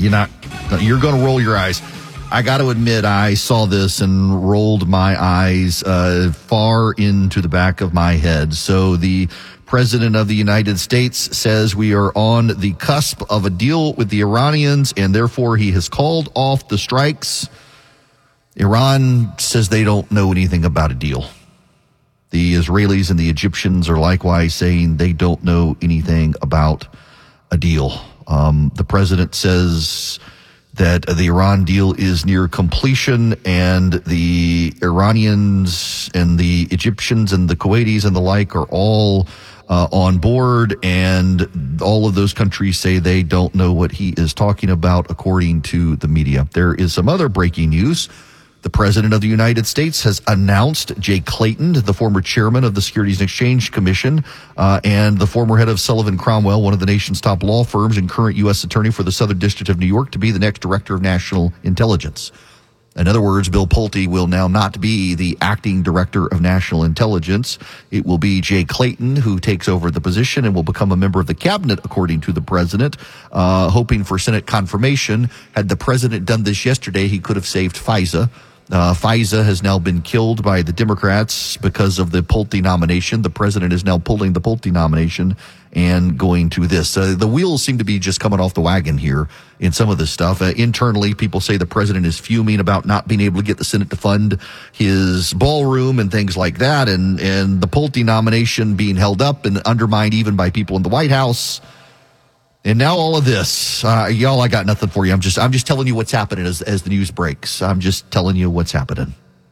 You're going to roll your eyes. I got to admit, I saw this and rolled my eyes far into the back of my head. So the President of the United States says we are on the cusp of a deal with the Iranians, and therefore he has called off the strikes. Iran says they don't know anything about a deal. The Israelis and the Egyptians are likewise saying they don't know anything about a deal. The president says that the Iran deal is near completion, and the Iranians and the Egyptians and the Kuwaitis and the like are all on board, and all of those countries say they don't know what he is talking about, according to the media. There is some other breaking news. The President of the United States has announced Jay Clayton, the former chairman of the Securities and Exchange Commission, and the former head of Sullivan Cromwell, one of the nation's top law firms and current U.S. attorney for the Southern District of New York, to be the next director of national intelligence. In other words, Bill Pulte will now not be the acting director of national intelligence. It will be Jay Clayton who takes over the position and will become a member of the cabinet, according to the president, hoping for Senate confirmation. Had the president done this yesterday, he could have saved FISA. FISA has now been killed by the Democrats because of the Pulte nomination. The president is now pulling the Pulte nomination and going to this. The wheels seem to be just coming off the wagon here in some of this stuff. Internally, people say the president is fuming about not being able to get the Senate to fund his ballroom and things like that, and the Pulte nomination being held up and undermined even by people in the White House. And now all of this, y'all, I got nothing for you. I'm just telling you what's happening as the news breaks. I'm just telling you what's happening.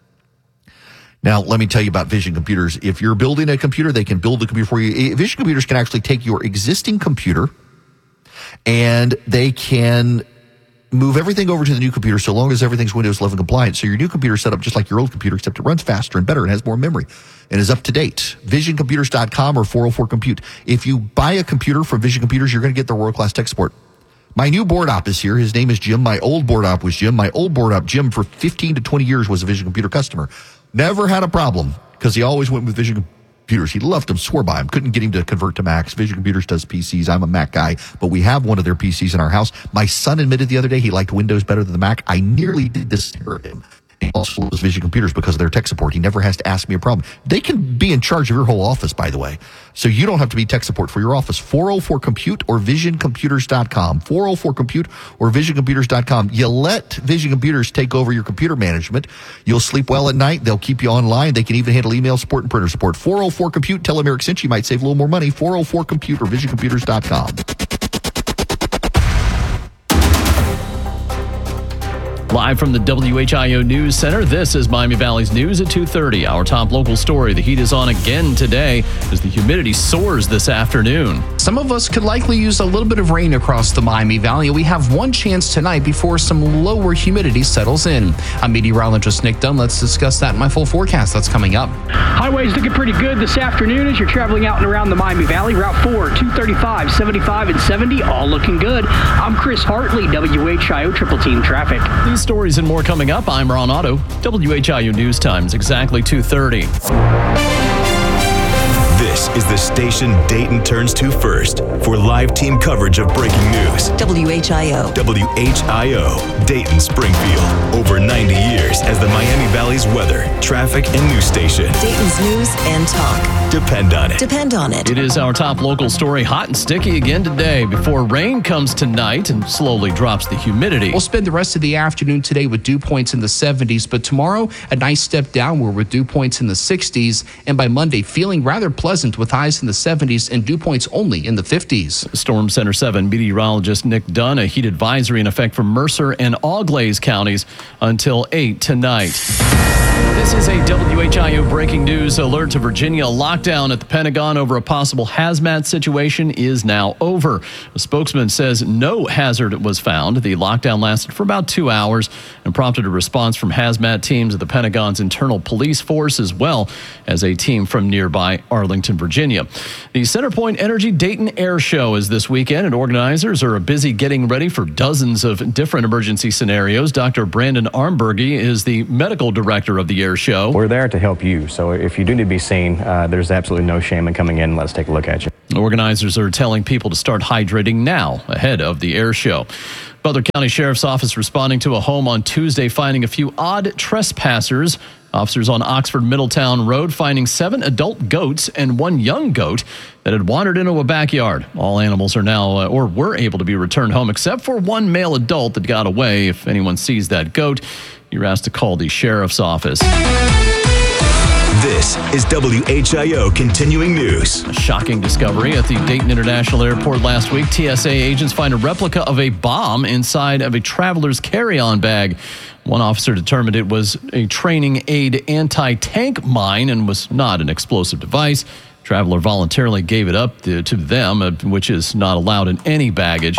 Now, let me tell you about Vision Computers. If you're building a computer, they can build the computer for you. Vision Computers can actually take your existing computer and they can move everything over to the new computer so long as everything's Windows 11 compliant. So your new computer is set up just like your old computer, except it runs faster and better and has more memory and is up to date. VisionComputers.com or 404-COMPUTE. If you buy a computer from Vision Computers, you're going to get their world-class tech support. My new board op is here. His name is Jim. My old board op was Jim. My old board op, Jim, for 15 to 20 years was a Vision Computer customer. Never had a problem because he always went with Vision Computers. He loved them, swore by them, couldn't get him to convert to Macs. Vision Computers does PCs. I'm a Mac guy, but we have one of their PCs in our house. My son admitted the other day he liked Windows better than the Mac. I nearly did this to him. He also loves Vision Computers because of their tech support. He never has to ask me a problem. They can be in charge of your whole office, by the way. So you don't have to be tech support for your office. 404-COMPUTE or VisionComputers.com. 404-COMPUTE or VisionComputers.com. You let Vision Computers take over your computer management. You'll sleep well at night. They'll keep you online. They can even handle email support and printer support. 404-COMPUTE. Tell them Eric sent you. Might save a little more money. 404-COMPUTE or VisionComputers.com. Live from the WHIO News Center, this is Miami Valley's News at 2:30. Our top local story, the heat is on again today as the humidity soars this afternoon. Some of us could likely use a little bit of rain across the Miami Valley. We have one chance tonight before some lower humidity settles in. I'm meteorologist Nick Dunn. Let's discuss that in my full forecast that's coming up. Highways looking pretty good this afternoon as you're traveling out and around the Miami Valley. Route 4, 235, 75, and 70, all looking good. I'm Chris Hartley, WHIO Triple Team Traffic. These stories and more coming up. I'm Ron Otto. WHIO News Times, exactly 2:30. This is the station Dayton turns to first for live team coverage of breaking news. WHIO. WHIO, Dayton, Springfield. Over 90 years as the Miami Valley's weather, traffic, and news station. Dayton's news and talk. Depend on it. Depend on it. It is our top local story. Hot and sticky again today before rain comes tonight and slowly drops the humidity. We'll spend the rest of the afternoon today with dew points in the 70s, but tomorrow a nice step downward with dew points in the 60s, and by Monday feeling rather pleasant with highs in the 70s and dew points only in the 50s. Storm Center 7 meteorologist Nick Dunn, a heat advisory in effect for Mercer and Auglaize counties until 8 tonight. This is a WHIO breaking news alert to Virginia. A lockdown at the Pentagon over a possible hazmat situation is now over. A spokesman says no hazard was found. The lockdown lasted for about 2 hours and prompted a response from hazmat teams of the Pentagon's internal police force as well as a team from nearby Arlington, Virginia. The CenterPoint Energy Dayton Air Show is this weekend, and organizers are busy getting ready for dozens of different emergency scenarios. Dr. Brandon Armbergy is the medical director of the Air Show. We're there to help you, so if you do need to be seen, there's absolutely no shame in coming in and let's take a look at you. Organizers are telling people to start hydrating now ahead of the air show. Butler County Sheriff's Office responding to a home on Tuesday, finding a few odd trespassers. Officers on Oxford Middletown Road finding 7 adult goats and 1 young goat that had wandered into a backyard. All animals are now or were able to be returned home except for 1 male adult that got away. If anyone sees that goat, you're asked to call the sheriff's office. This is WHIO Continuing News. A shocking discovery at the Dayton International Airport last week. TSA agents find a replica of a bomb inside of a traveler's carry-on bag. One officer determined it was a training aid anti-tank mine and was not an explosive device. Traveler voluntarily gave it up to them, which is not allowed in any baggage.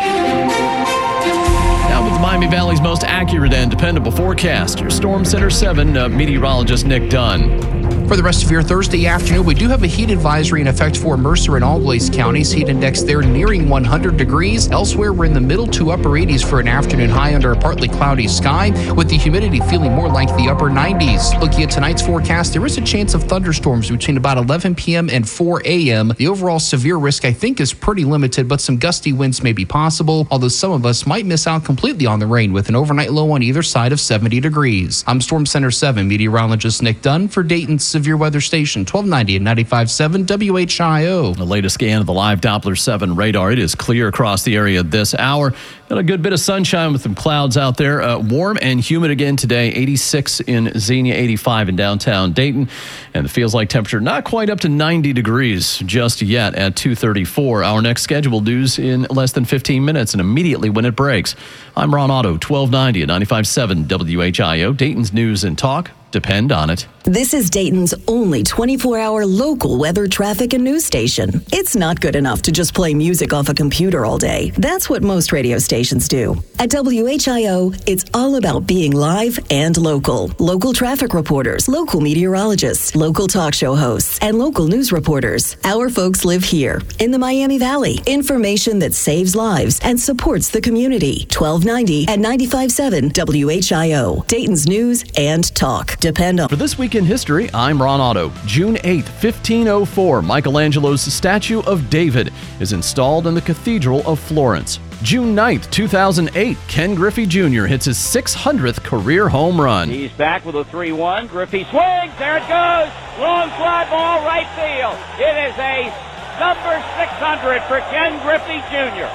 Now with Miami Valley's most accurate and dependable forecast, your Storm Center 7 meteorologist Nick Dunn. For the rest of your Thursday afternoon, we do have a heat advisory in effect for Mercer and Auglaize counties. Heat index there nearing 100 degrees. Elsewhere, we're in the middle to upper 80s for an afternoon high under a partly cloudy sky, with the humidity feeling more like the upper 90s. Looking at tonight's forecast, there is a chance of thunderstorms between about 11 p.m. and 4 a.m. The overall severe risk, I think, is pretty limited, but some gusty winds may be possible, although some of us might miss out completely on the rain with an overnight low on either side of 70 degrees. I'm Storm Center 7 meteorologist Nick Dunn for Dayton's Severe Weather Station, 1290 and 95.7 WHIO. The latest scan of the live Doppler 7 radar. It is clear across the area this hour. Got a good bit of sunshine with some clouds out there. Warm and humid again today. 86 in Xenia, 85 in downtown Dayton. And it feels like temperature not quite up to 90 degrees just yet at 2:34. Our next scheduled news in less than 15 minutes and immediately when it breaks. I'm Ron Otto, 1290 and 95.7 WHIO. Dayton's News and Talk. Depend on it. This is Dayton's only 24-hour local weather, traffic, and news station. It's not good enough to just play music off a computer all day. That's what most radio stations do. At WHIO, it's all about being live and local. Local traffic reporters, local meteorologists, local talk show hosts, and local news reporters. Our folks live here in the Miami Valley. Information that saves lives and supports the community. 1290 and 95.7 WHIO. Dayton's News and Talk. Depend on. For this week in history, I'm Ron Otto. June 8th, 1504, Michelangelo's statue of David is installed in the Cathedral of Florence. June 9th, 2008, Ken Griffey Jr. hits his 600th career home run. He's back with a 3-1. Griffey swings. There it goes. Long fly ball, right field. It is a number 600 for Ken Griffey Jr.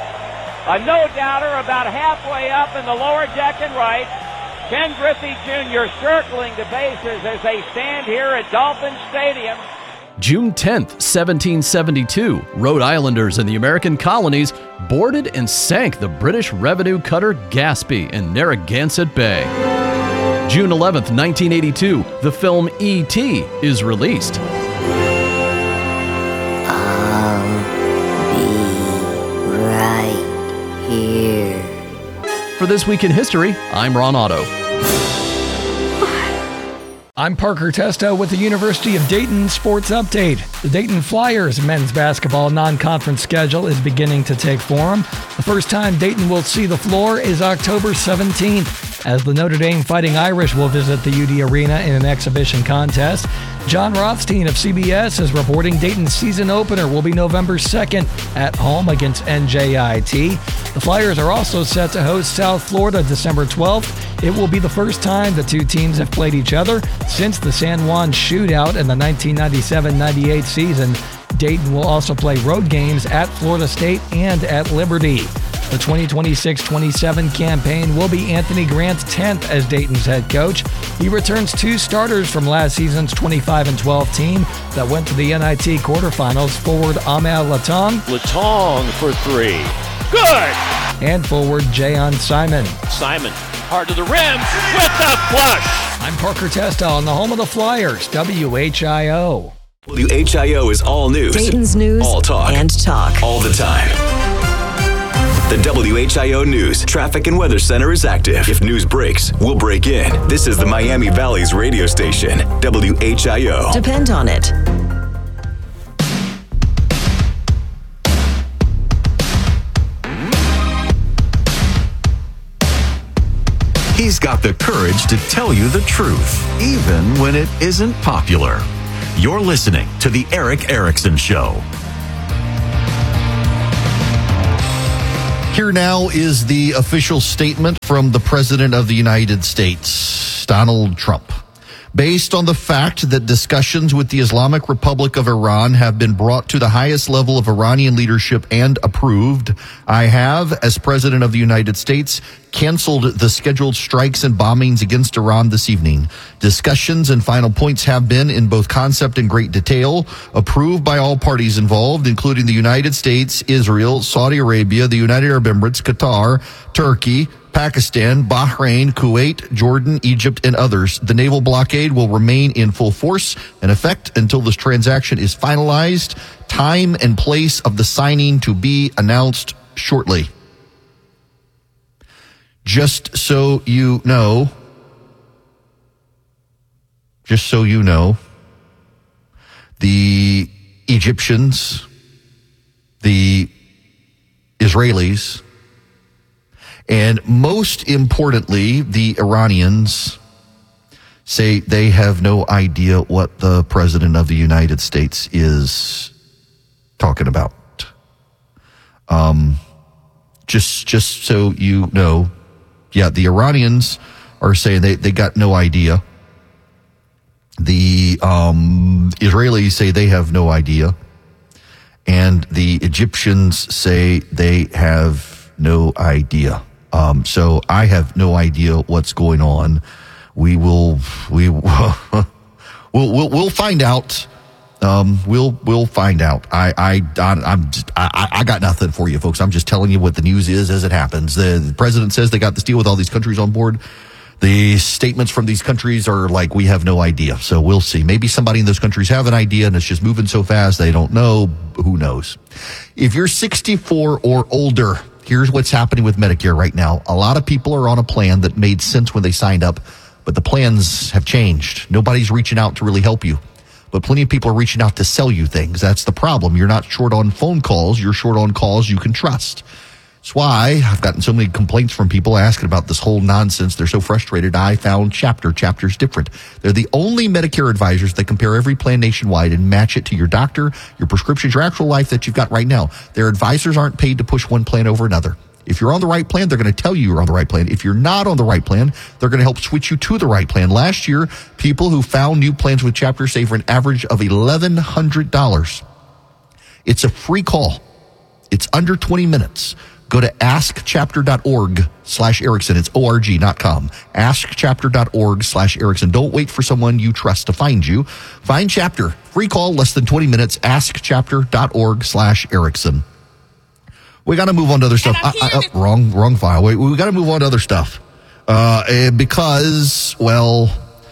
A no-doubter about halfway up in the lower deck and right. Ken Griffey Jr. circling the bases as they stand here at Dolphin Stadium. June 10th, 1772, Rhode Islanders and the American colonies boarded and sank the British revenue cutter Gaspee in Narragansett Bay. June 11th, 1982, the film E.T. is released. I'll be right here. For This Week in History, I'm Ron Otto. I'm Parker Testo with the University of Dayton Sports Update. The Dayton Flyers men's basketball non-conference schedule is beginning to take form. The first time Dayton will see the floor is October 17th, as the Notre Dame Fighting Irish will visit the UD Arena in an exhibition contest. John Rothstein of CBS is reporting Dayton's season opener will be November 2nd at home against NJIT. The Flyers are also set to host South Florida December 12th. It will be the first time the two teams have played each other since the San Juan shootout in the 1997-98 season. Dayton will also play road games at Florida State and at Liberty. The 2026-27 campaign will be Anthony Grant's 10th as Dayton's head coach. He returns 2 starters from last season's 25-12 team that went to the NIT quarterfinals. Forward Ahmed Latong. Latong for 3. Good! And forward Jayon Simon. Simon, hard to the rim with the flush. I'm Parker Testo on the home of the Flyers, WHIO. WHIO is all news. Dayton's News all talk. And Talk. All the time. The WHIO News Traffic and Weather Center is active. If news breaks, we'll break in. This is the Miami Valley's radio station, WHIO. Depend on it. He's got the courage to tell you the truth, even when it isn't popular. You're listening to The Erick Erickson Show. Here now is the official statement from the President of the United States, Donald Trump. Based on the fact that discussions with the Islamic Republic of Iran have been brought to the highest level of Iranian leadership and approved, I have, as President of the United States, canceled the scheduled strikes and bombings against Iran this evening. Discussions and final points have been, in both concept and great detail, approved by all parties involved, including the United States, Israel, Saudi Arabia, the United Arab Emirates, Qatar, Turkey, Pakistan, Bahrain, Kuwait, Jordan, Egypt, and others. The naval blockade will remain in full force and effect until this transaction is finalized. Time and place of the signing to be announced shortly. Just so you know, the Egyptians, the Israelis, and most importantly, the Iranians say they have no idea what the President of the United States is talking about. Just so you know, yeah, the Iranians are saying they got no idea. The Israelis say they have no idea. And the Egyptians say they have no idea. So I have no idea what's going on. We'll find out. We'll find out. I got nothing for you, folks. I'm just telling you what the news is as it happens. The president says they got this deal with all these countries on board. The statements from these countries are like, we have no idea. So we'll see. Maybe somebody in those countries have an idea and it's just moving so fast they don't know. Who knows? If you're 64 or older, here's what's happening with Medicare right now. A lot of people are on a plan that made sense when they signed up, but the plans have changed. Nobody's reaching out to really help you, but plenty of people are reaching out to sell you things. That's the problem. You're not short on phone calls. You're short on calls you can trust. That's why I've gotten so many complaints from people asking about this whole nonsense. They're so frustrated. I found Chapter. Chapter's different. They're the only Medicare advisors that compare every plan nationwide and match it to your doctor, your prescriptions, your actual life that you've got right now. Their advisors aren't paid to push one plan over another. If you're on the right plan, they're going to tell you you're on the right plan. If you're not on the right plan, they're going to help switch you to the right plan. Last year, people who found new plans with Chapter saved for an average of $1,100. It's a free call. It's under 20 minutes. Go to askchapter.org/Erickson. It's org, not com. Askchapter.org/Erickson. Don't wait for someone you trust to find you. Find Chapter. Free call, less than 20 minutes. Askchapter.org/Erickson. We got to move on to other stuff. Wrong file. We got to move on to other stuff. Because, well,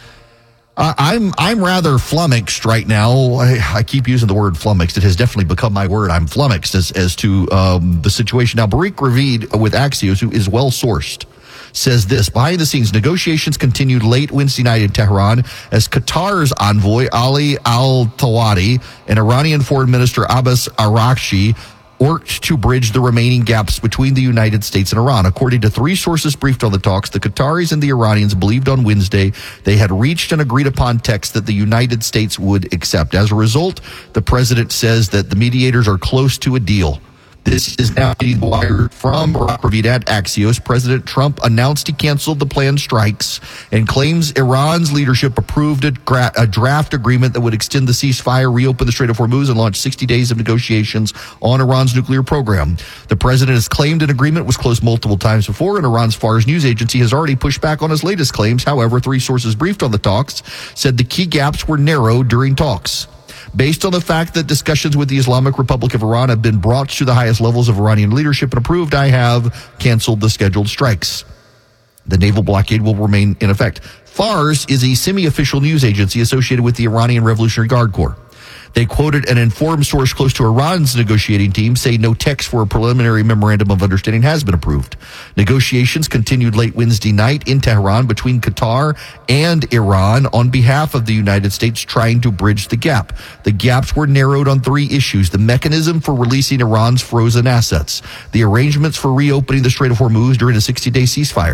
I'm rather flummoxed right now. I keep using the word flummoxed. It has definitely become my word. I'm flummoxed as to the situation. Now, Barik Ravid with Axios, who is well sourced, says this: behind the scenes, negotiations continued late Wednesday night in Tehran as Qatar's envoy Ali Al-Tawadi and Iranian Foreign Minister Abbas Araghchi worked to bridge the remaining gaps between the United States and Iran. According to three sources briefed on the talks, the Qataris and the Iranians believed on Wednesday they had reached an agreed-upon text that the United States would accept. As a result, the president says that the mediators are close to a deal. This is now getting wired from Barak Ravid at Axios. President Trump announced he canceled the planned strikes and claims Iran's leadership approved a draft agreement that would extend the ceasefire, reopen the Strait of Hormuz, and launch 60 days of negotiations on Iran's nuclear program. The president has claimed an agreement was closed multiple times before, and Iran's Fars news agency has already pushed back on his latest claims. However, three sources briefed on the talks said the key gaps were narrowed during talks. Based on the fact that discussions with the Islamic Republic of Iran have been brought to the highest levels of Iranian leadership and approved, I have canceled the scheduled strikes. The naval blockade will remain in effect. Fars is a semi-official news agency associated with the Iranian Revolutionary Guard Corps. They quoted an informed source close to Iran's negotiating team say no text for a preliminary memorandum of understanding has been approved. Negotiations continued late Wednesday night in Tehran between Qatar and Iran on behalf of the United States, trying to bridge the gap. The gaps were narrowed on three issues: the mechanism for releasing Iran's frozen assets, the arrangements for reopening the Strait of Hormuz during a 60-day ceasefire,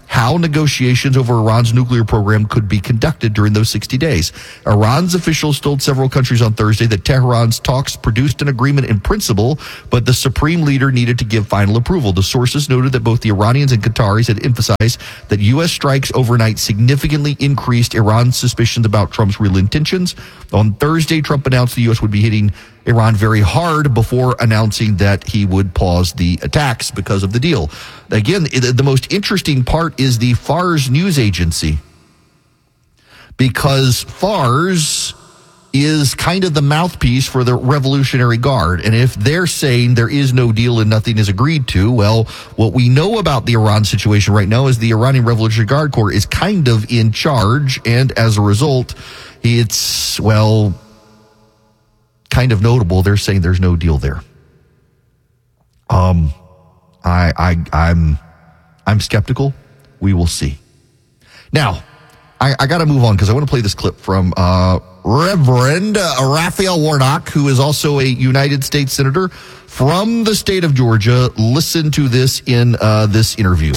how negotiations over Iran's nuclear program could be conducted during those 60 days. Iran's officials told several countries on Thursday that Tehran's talks produced an agreement in principle, but the supreme leader needed to give final approval. The sources noted that both the Iranians and Qataris had emphasized that U.S. strikes overnight significantly increased Iran's suspicions about Trump's real intentions. On Thursday, Trump announced the U.S. would be hitting Iran very hard before announcing that he would pause the attacks because of the deal. Again, the most interesting part is the Fars news agency, because Fars is kind of the mouthpiece for the Revolutionary Guard. And if they're saying there is no deal and nothing is agreed to, well, what we know about the Iran situation right now is the Iranian Revolutionary Guard Corps is kind of in charge. And as a result, it's, well, kind of notable. They're saying there's no deal there. I'm skeptical. We will see. Now, I got to move on because I want to play this clip from Reverend Raphael Warnock, who is also a United States Senator from the state of Georgia. Listen to this in this interview.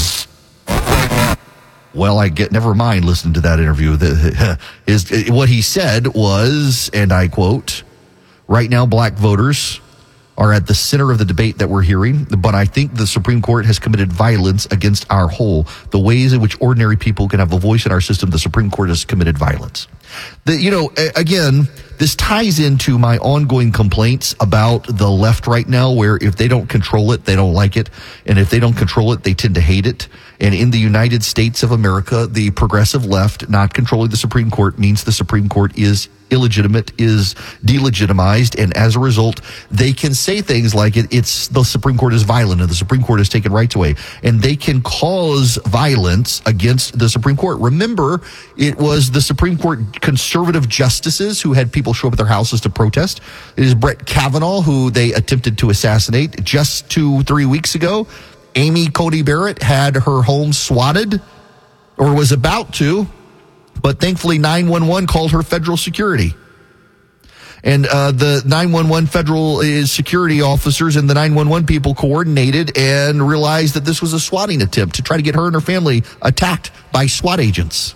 Well, never mind listening to that interview. What he said was, and I quote, "Right now, black voters are at the center of the debate that we're hearing, but I think the Supreme Court has committed violence against our whole. The ways in which ordinary people can have a voice in our system, the Supreme Court has committed violence." Again, this ties into my ongoing complaints about the left right now, where if they don't control it, they don't like it. And if they don't control it, they tend to hate it. And in the United States of America, the progressive left not controlling the Supreme Court means the Supreme Court is illegitimate, is delegitimized, and as a result, they can say things like it's the Supreme Court is violent and the Supreme Court has taken rights away, and they can cause violence against the Supreme Court. Remember, it was the Supreme Court conservative justices who had people show up at their houses to protest. It is Brett Kavanaugh who they attempted to assassinate. Just 2-3 weeks ago, Amy Coney Barrett had her home swatted, or was about to, but thankfully 911 called her federal security. And the 911 federal security officers and the 911 people coordinated and realized that this was a swatting attempt to try to get her and her family attacked by SWAT agents.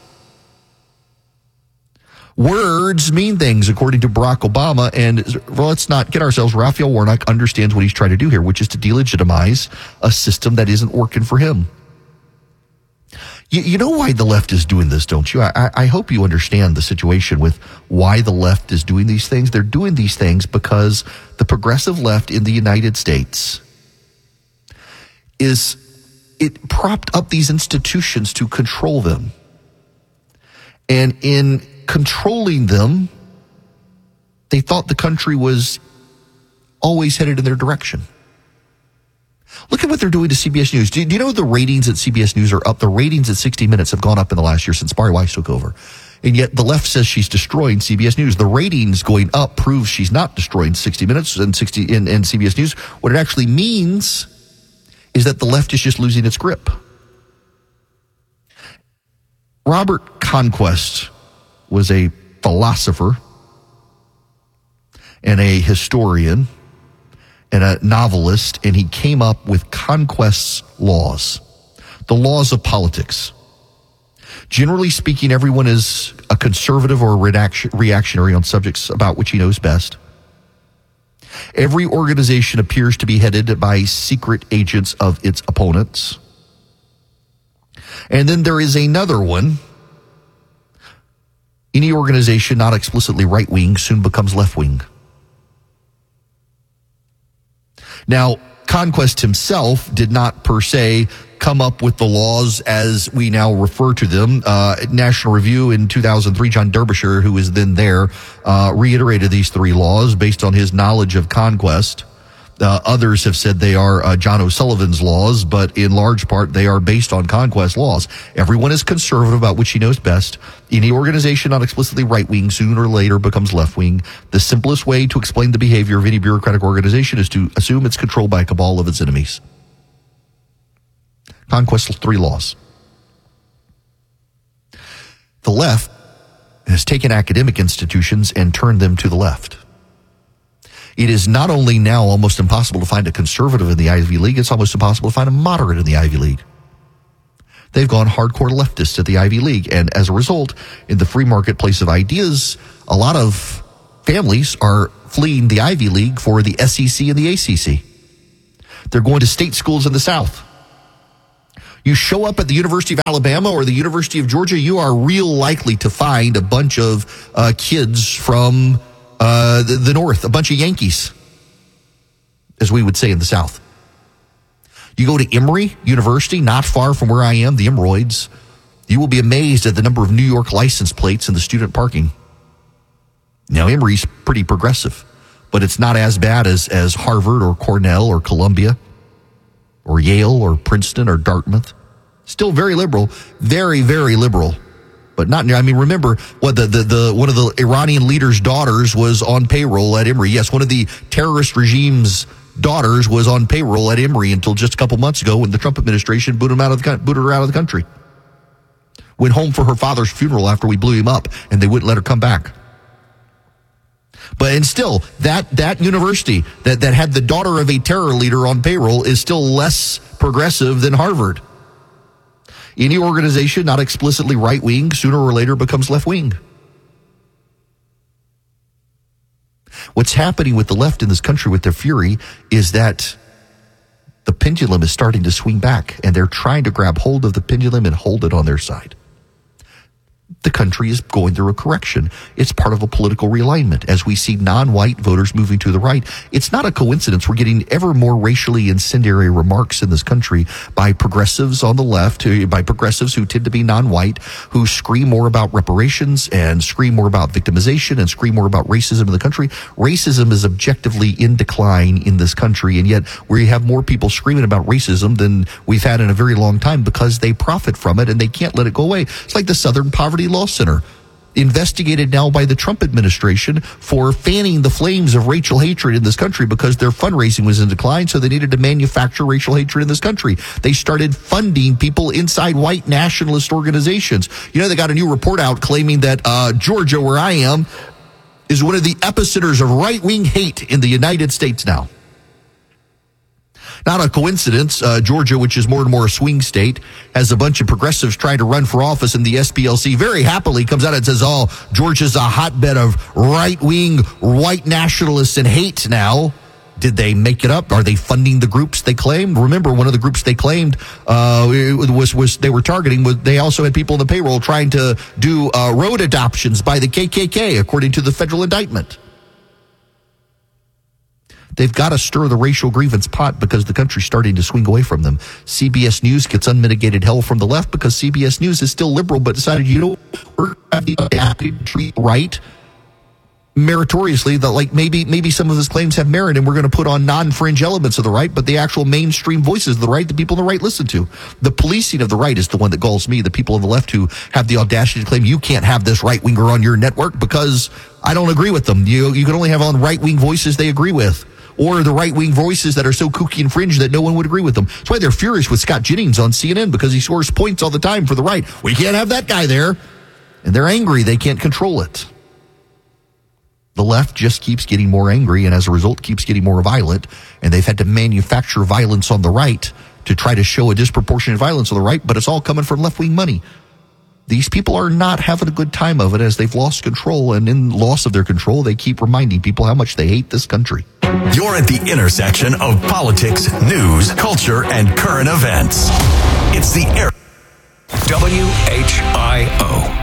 Words mean things, according to Barack Obama, and let's not get ourselves. Raphael Warnock understands what he's trying to do here, which is to delegitimize a system that isn't working for him. You know why the left is doing this, don't you? I hope you understand the situation with why the left is doing these things. They're doing these things because the progressive left in the United States it propped up these institutions to control them. And in controlling them, they thought the country was always headed in their direction. Look at what they're doing to CBS News. Do you know the ratings at CBS News are up? The ratings at 60 Minutes have gone up in the last year since Bari Weiss took over. And yet the left says she's destroying CBS News. The ratings going up proves she's not destroying 60 Minutes and CBS News. What it actually means is that the left is just losing its grip. Robert Conquest was a philosopher and a historian and a novelist, and he came up with Conquest's laws, the laws of politics. Generally speaking, everyone is a conservative or a reactionary on subjects about which he knows best. Every organization appears to be headed by secret agents of its opponents. And then there is another one. Any organization not explicitly right-wing soon becomes left-wing. Now, Conquest himself did not per se come up with the laws as we now refer to them. National Review in 2003, John Derbyshire, who was then there, reiterated these three laws based on his knowledge of Conquest. Others have said they are John O'Sullivan's laws, but in large part they are based on Conquest laws. Everyone is conservative about which he knows best. Any organization not explicitly right-wing sooner or later becomes left-wing. The simplest way to explain the behavior of any bureaucratic organization is to assume it's controlled by a cabal of its enemies. Conquest's three laws. The left has taken academic institutions and turned them to the left. It is not only now almost impossible to find a conservative in the Ivy League, it's almost impossible to find a moderate in the Ivy League. They've gone hardcore leftist at the Ivy League. And as a result, in the free marketplace of ideas, a lot of families are fleeing the Ivy League for the SEC and the ACC. They're going to state schools in the South. You show up at the University of Alabama or the University of Georgia, you are real likely to find a bunch of kids from the North, a bunch of Yankees, as we would say in the South. You go to Emory University, not far from where I am, the Emeroids, you will be amazed at the number of New York license plates in the student parking. Now, Emory's pretty progressive, but it's not as bad as Harvard or Cornell or Columbia or Yale or Princeton or Dartmouth. Still very liberal, very, very liberal. But not, I mean, remember what the one of the Iranian leader's daughters was on payroll at Emory. Yes, one of the terrorist regime's daughters was on payroll at Emory until just a couple months ago when the Trump administration booted her out of the country. Went home for her father's funeral after we blew him up, and they wouldn't let her come back. But and still, that university that had the daughter of a terror leader on payroll is still less progressive than Harvard. Any organization not explicitly right-wing sooner or later becomes left-wing. What's happening with the left in this country with their fury is that the pendulum is starting to swing back, and they're trying to grab hold of the pendulum and hold it on their side. The country is going through a correction. It's part of a political realignment. As we see non-white voters moving to the right, it's not a coincidence we're getting ever more racially incendiary remarks in this country by progressives on the left, by progressives who tend to be non-white, who scream more about reparations and scream more about victimization and scream more about racism in the country. Racism is objectively in decline in this country, and yet we have more people screaming about racism than we've had in a very long time because they profit from it and they can't let it go away. It's like the Southern Poverty Law Center, investigated now by the Trump administration for fanning the flames of racial hatred in this country because their fundraising was in decline, so they needed to manufacture racial hatred in this country. They started funding people inside white nationalist organizations. You know, they got a new report out claiming that Georgia, where I am, is one of the epicenters of right-wing hate in the United States now. Not a coincidence. Georgia, which is more and more a swing state, has a bunch of progressives trying to run for office, and the SPLC very happily comes out and says, oh, Georgia's a hotbed of right-wing white nationalists and hate now. Did they make it up? Are they funding the groups they claimed? Remember, one of the groups they claimed was they were targeting. They also had people on the payroll trying to do road adoptions by the KKK, according to the federal indictment. They've got to stir the racial grievance pot because the country's starting to swing away from them. CBS News gets unmitigated hell from the left because CBS News is still liberal, but decided, you know, we're going to have the audacity to treat right meritoriously, that like maybe some of his claims have merit, and we're going to put on non-fringe elements of the right, but the actual mainstream voices of the right, the people on the right listen to. The policing of the right is the one that galls me, the people on the left who have the audacity to claim you can't have this right-winger on your network because I don't agree with them. You can only have on right-wing voices they agree with, or the right-wing voices that are so kooky and fringe that no one would agree with them. That's why they're furious with Scott Jennings on CNN, because he scores points all the time for the right. We can't have that guy there. And they're angry. They can't control it. The left just keeps getting more angry, and as a result keeps getting more violent, and they've had to manufacture violence on the right to try to show a disproportionate violence on the right, but it's all coming from left-wing money. These people are not having a good time of it as they've lost control, and in loss of their control, they keep reminding people how much they hate this country. You're at the intersection of politics, news, culture, and current events. It's the Air WHIO.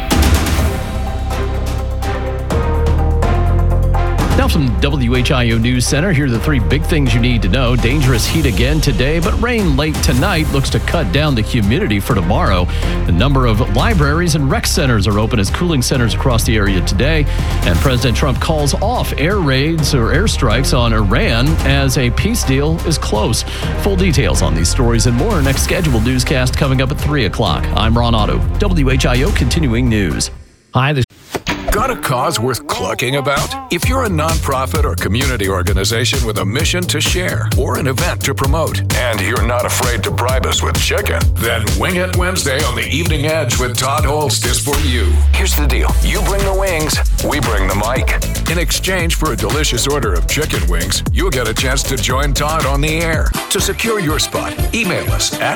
Now from WHIO News Center, here are the three big things you need to know. Dangerous heat again today, but rain late tonight looks to cut down the humidity for tomorrow. The number of libraries and rec centers are open as cooling centers across the area today. And President Trump calls off air raids or airstrikes on Iran as a peace deal is close. Full details on these stories and more. Next scheduled newscast coming up at 3 o'clock. I'm Ron Otto, WHIO Continuing News. Hi, Got a cause worth clucking about? If you're a nonprofit or community organization with a mission to share or an event to promote, and you're not afraid to bribe us with chicken, then Wing It Wednesday on the Evening Edge with Todd Holst is for you. Here's the deal. You bring the wings, we bring the mic. In exchange for a delicious order of chicken wings, you'll get a chance to join Todd on the air. To secure your spot, email us at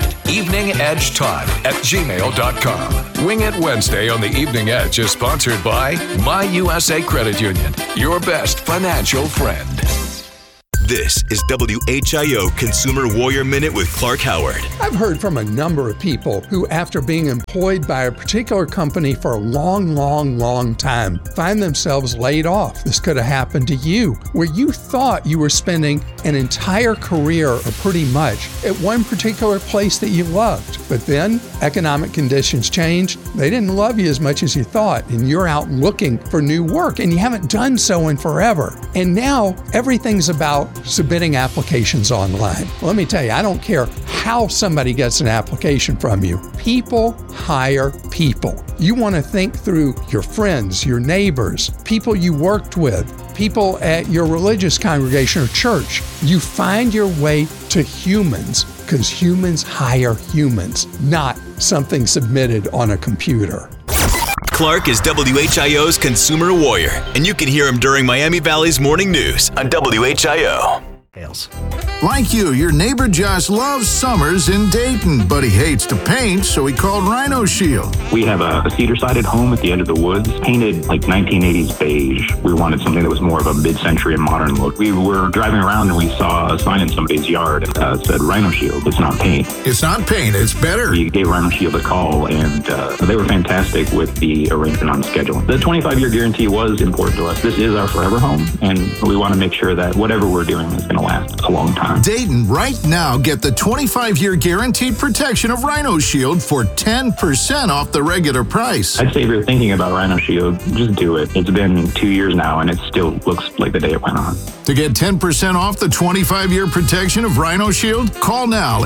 eveningedgetodd@gmail.com. Wing It Wednesday on the Evening Edge is sponsored by My USA Credit Union, your best financial friend. This is WHIO Consumer Warrior Minute with Clark Howard. I've heard from a number of people who, after being employed by a particular company for a long time, find themselves laid off. This could have happened to you, where you thought you were spending an entire career, or pretty much, at one particular place that you loved. But then economic conditions changed. They didn't love you as much as you thought, and you're out looking for new work, and you haven't done so in forever. And now everything's about submitting applications online. Let me tell you, I don't care how somebody gets an application from you. People hire people. You want to think through your friends, your neighbors, people you worked with, people at your religious congregation or church. You find your way to humans, because humans hire humans, not something submitted on a computer. Clark is WHIO's Consumer Warrior, and you can hear him during Miami Valley's Morning News on WHIO. Like you, your neighbor Josh loves summers in Dayton, but he hates to paint, so he called Rhino Shield. We have a cedar-sided home at the end of the woods, painted like 1980s beige. We wanted something that was more of a mid-century and modern look. We were driving around and we saw a sign in somebody's yard that said Rhino Shield. It's not paint. It's not paint, it's better. We gave Rhino Shield a call, and they were fantastic with the arrangement on scheduling. The 25-year guarantee was important to us. This is our forever home, and we want to make sure that whatever we're doing is going to last a long time. Dayton, right now, get the 25-year guaranteed protection of Rhino Shield for 10% off the regular price. I'd say if you're thinking about Rhino Shield, just do it. It's been 2 years now, and it still looks like the day it went on. To get 10% off the 25-year protection of Rhino Shield, call now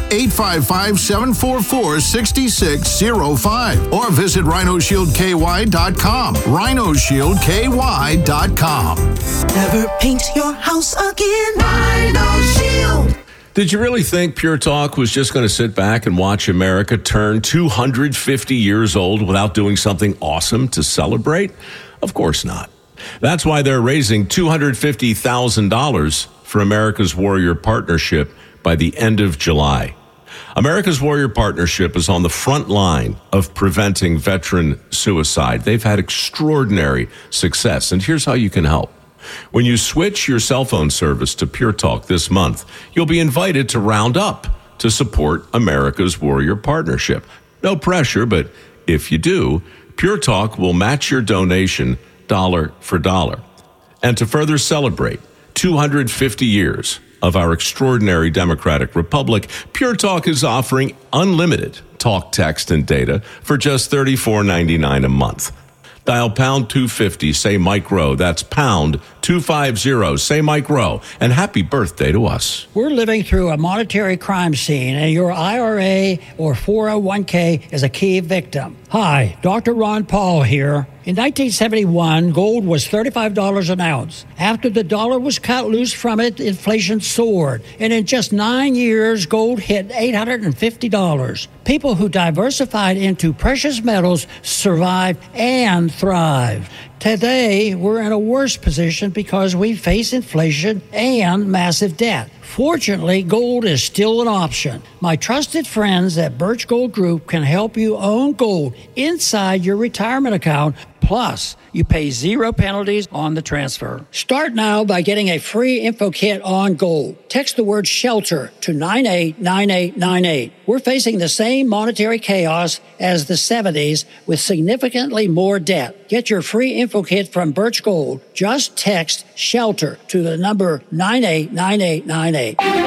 855-744-6605 or visit RhinoShieldKY.com. RhinoShieldKY.com. Never paint your house again. Rhino Shield. Did you really think Pure Talk was just going to sit back and watch America turn 250 years old without doing something awesome to celebrate? Of course not. That's why they're raising $250,000 for America's Warrior Partnership by the end of July. America's Warrior Partnership is on the front line of preventing veteran suicide. They've had extraordinary success, and here's how you can help. When you switch your cell phone service to Pure Talk this month, you'll be invited to round up to support America's Warrior Partnership. No pressure, but if you do, Pure Talk will match your donation dollar for dollar. And to further celebrate 250 years of our extraordinary democratic republic, Pure Talk is offering unlimited talk, text, and data for just $34.99 a month. Dial pound 250, say Mike Rowe. That's pound 250, say Mike Rowe. And happy birthday to us. We're living through a monetary crime scene, and your IRA or 401k is a key victim. Hi, Dr. Ron Paul here. In 1971, gold was $35 an ounce. After the dollar was cut loose from it, inflation soared. And in just 9 years, gold hit $850. People who diversified into precious metals survived and thrived. Today, we're in a worse position because we face inflation and massive debt. Fortunately, gold is still an option. My trusted friends at Birch Gold Group can help you own gold inside your retirement account. Plus, you pay 0 penalties on the transfer. Start now by getting a free info kit on gold. Text the word SHELTER to 989898. We're facing the same monetary chaos as the 70s with significantly more debt. Get your free info kit from Birch Gold. Just text SHELTER to the number 989898.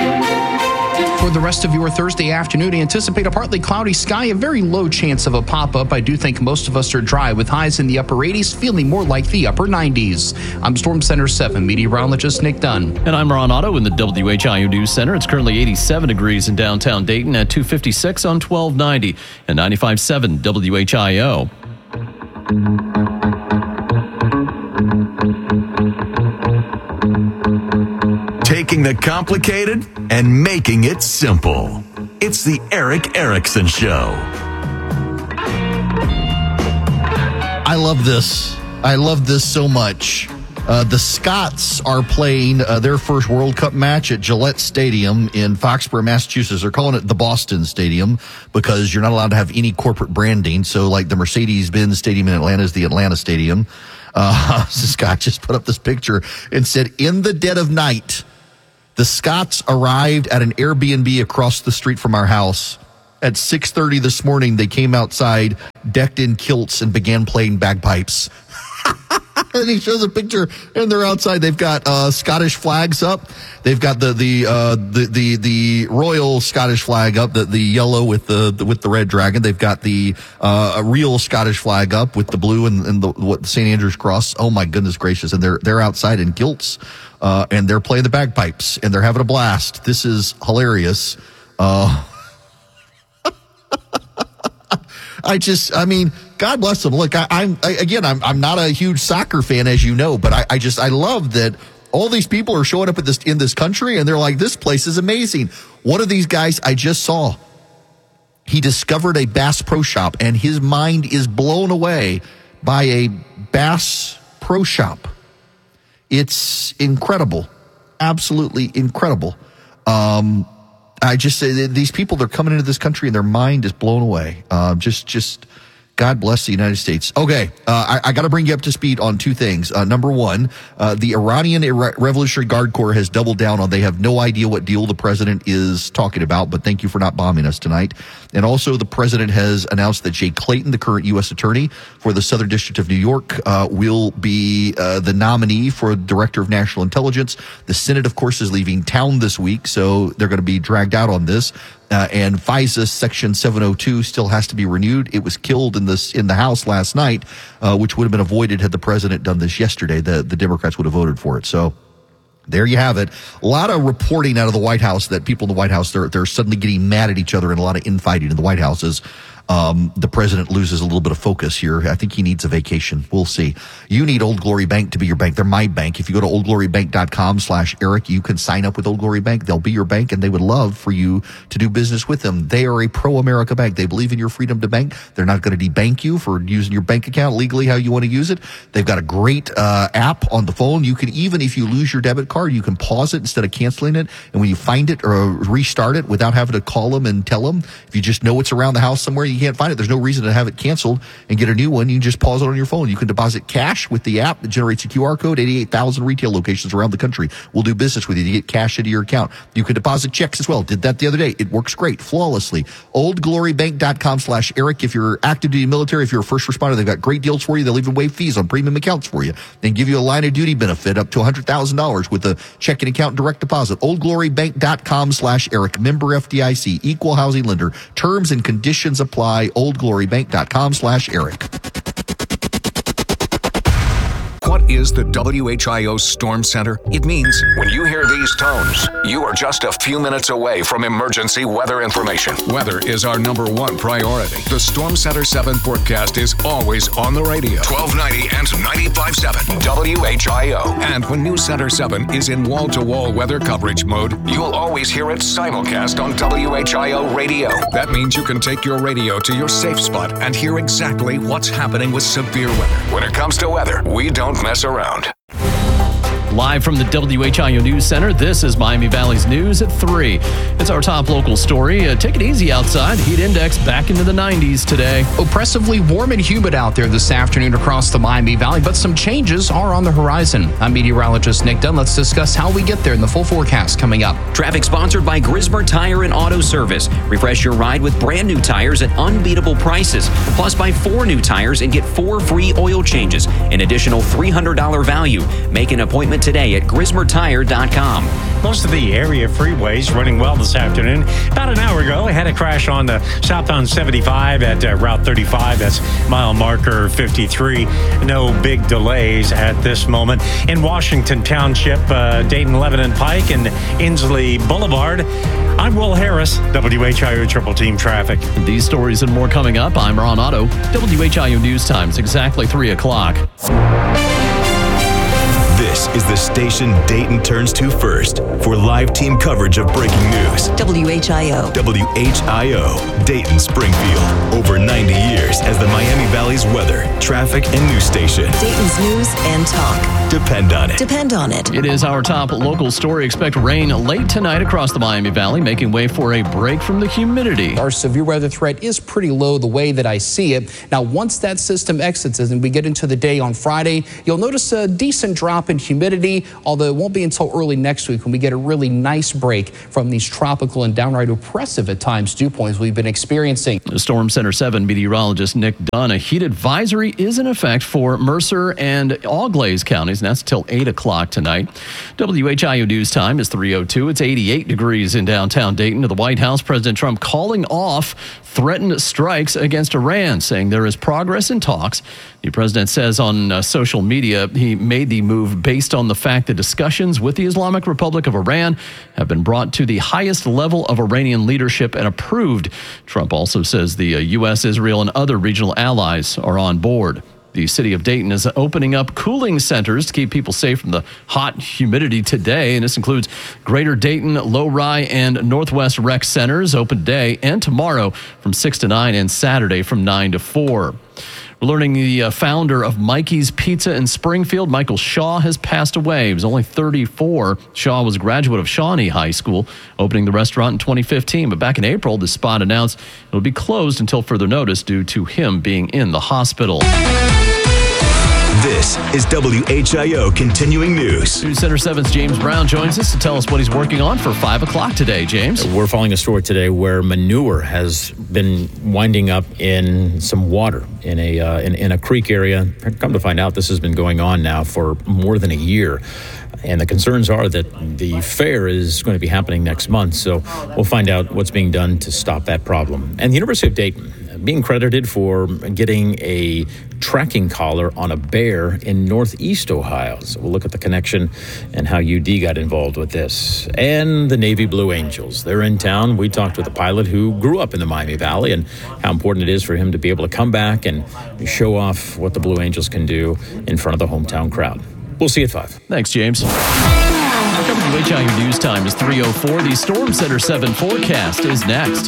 For the rest of your Thursday afternoon, anticipate a partly cloudy sky, a very low chance of a pop-up. I do think most of us are dry with highs in the upper 80s, feeling more like the upper 90s. I'm Storm Center 7 meteorologist Nick Dunn. And I'm Ron Otto in the WHIO News Center. It's currently 87 degrees in downtown Dayton at 256 on 1290 and 95.7 WHIO. taking the complicated and making it simple. It's the Eric Erickson Show. I love this. I love this so much. The Scots are playing their first World Cup match at Gillette Stadium in Foxborough, Massachusetts. They're calling it the Boston Stadium because you're not allowed to have any corporate branding. So like the Mercedes-Benz Stadium in Atlanta is the Atlanta Stadium. Scott just put up this picture and said, in the dead of night, the Scots arrived at an Airbnb across the street from our house. At 6:30 this morning, they came outside, decked in kilts, and began playing bagpipes. And he shows a picture, and they're outside. They've got Scottish flags up. They've got the royal Scottish flag up, the yellow with the red dragon. They've got the a real Scottish flag up with the blue and the St. Andrew's cross. Oh my goodness gracious! And they're outside in kilts, and they're playing the bagpipes, and they're having a blast. This is hilarious. I mean, God bless them. Look, I'm not a huge soccer fan, as you know, but I love that all these people are showing up in this country, and they're like, this place is amazing. One of these guys I just saw, he discovered a Bass Pro Shop, and his mind is blown away by a Bass Pro Shop. It's incredible, absolutely incredible. I just say that these people, they're coming into this country and their mind is blown away. Just God bless the United States. Okay, I got to bring you up to speed on two things. Number one, the Iranian Revolutionary Guard Corps has doubled down on they have no idea what deal the president is talking about, but thank you for not bombing us tonight. And also the president has announced that Jay Clayton, the current U.S. attorney for the Southern District of New York, will be the nominee for Director of National Intelligence. The Senate, of course, is leaving town this week, so they're going to be dragged out on this. And FISA Section 702 still has to be renewed. It was killed in the House last night, which would have been avoided had the president done this yesterday. The Democrats would have voted for it. So there you have it. A lot of reporting out of the White House that people in the White House, they're suddenly getting mad at each other, and a lot of infighting in the White House as the president loses a little bit of focus here. I think he needs a vacation. We'll see. You need Old Glory Bank to be your bank. They're my bank. If you go to oldglorybank.com/Eric, you can sign up with Old Glory Bank. They'll be your bank, and they would love for you to do business with them. They are a pro-America bank. They believe in your freedom to bank. They're not going to debank you for using your bank account legally how you want to use it. They've got a great app on the phone. You can even, if you lose your debit card, you can pause it instead of canceling it. And when you find it or restart it without having to call them and tell them, if you just know it's around the house somewhere, you can't find it. There's no reason to have it canceled and get a new one. You can just pause it on your phone. You can deposit cash with the app that generates a QR code. 88,000 retail locations around the country will do business with you to get cash into your account. You can deposit checks as well. Did that the other day. It works great, flawlessly. Oldglorybank.com/Eric. If you're active duty military, if you're a first responder, they've got great deals for you. They'll even waive fees on premium accounts for you. Then give you a line of duty benefit up to $100,000 with a checking account direct deposit. Oldglorybank.com/Eric. Member FDIC. Equal housing lender. Terms and conditions apply. Oldglorybank.com/Eric. What is the WHIO Storm Center? It means when you hear these tones, you are just a few minutes away from emergency weather information. Weather is our number one priority. The Storm Center 7 forecast is always on the radio. 1290 and 95.7 WHIO. And when News Center 7 is in wall-to-wall weather coverage mode, you'll always hear it simulcast on WHIO radio. That means you can take your radio to your safe spot and hear exactly what's happening with severe weather. When it comes to weather, we don't mess around. Live from the WHIO News Center, this is Miami Valley's News at 3. It's our top local story. Take it easy outside. Heat index back into the 90s today. Oppressively warm and humid out there this afternoon across the Miami Valley, but some changes are on the horizon. I'm meteorologist Nick Dunn. Let's discuss how we get there in the full forecast coming up. Traffic sponsored by Grismer Tire and Auto Service. Refresh your ride with brand new tires at unbeatable prices. Plus, buy 4 new tires and get 4 free oil changes. An additional $300 value. Make an appointment today at GrismerTire.com. Most of the area freeways running well this afternoon. About an hour ago, I had a crash on the southbound 75 at Route 35. That's mile marker 53. No big delays at this moment. In Washington Township, Dayton, Lebanon Pike, and Inslee Boulevard. I'm Will Harris, WHIO Triple Team Traffic. These stories and more coming up. I'm Ron Otto. WHIO News Times, exactly 3 o'clock. This is the station Dayton turns to first for live team coverage of breaking news. WHIO. WHIO, Dayton, Springfield. Over 90 years as the Miami Valley's weather, traffic, and news station. Dayton's news and talk. Depend on it. Depend on it. It is our top local story. Expect rain late tonight across the Miami Valley, making way for a break from the humidity. Our severe weather threat is pretty low the way that I see it. Now, once that system exits and we get into the day on Friday, you'll notice a decent drop in humidity, although it won't be until early next week when we get a really nice break from these tropical and downright oppressive at times dew points we've been experiencing. Storm Center 7 meteorologist Nick Dunn, a heat advisory is in effect for Mercer and Auglaize counties, and that's till 8 o'clock tonight. WHIO news time is 3:02. It's 88 degrees in downtown Dayton. To the White House, President Trump calling off threatened strikes against Iran, saying there is progress in talks. The president says on social media he made the move based on the fact that discussions with the Islamic Republic of Iran have been brought to the highest level of Iranian leadership and approved. Trump also says the U.S., Israel, and other regional allies are on board. The city of Dayton is opening up cooling centers to keep people safe from the hot humidity today. And this includes Greater Dayton, Low-Rye, and Northwest Rec Centers, open today and tomorrow from 6 to 9 and Saturday from 9 to 4. We're learning the founder of Mikey's Pizza in Springfield, Michael Shaw, has passed away. He was only 34. Shaw was a graduate of Shawnee High School, opening the restaurant in 2015. But back in April, the spot announced it would be closed until further notice due to him being in the hospital. This is WHIO Continuing News. News Center 7's James Brown joins us to tell us what he's working on for 5 o'clock today. James? We're following a story today where manure has been winding up in some water in a creek area. Come to find out, this has been going on now for more than a year. And the concerns are that the fair is going to be happening next month. So we'll find out what's being done to stop that problem. And the University of Dayton being credited for getting a tracking collar on a bear in Northeast Ohio. So we'll look at the connection and how UD got involved with this. And the Navy Blue Angels. They're in town. We talked with a pilot who grew up in the Miami Valley and how important it is for him to be able to come back and show off what the Blue Angels can do in front of the hometown crowd. We'll see you at 5. Thanks, James. WHIO News Time is 3:04. The Storm Center 7 forecast is next.